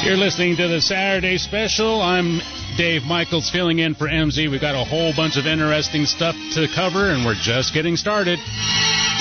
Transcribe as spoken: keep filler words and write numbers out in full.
You're listening to the Saturday Special. I'm Dave Michaels filling in for M Z. We've got a whole bunch of interesting stuff to cover, and we're just getting started.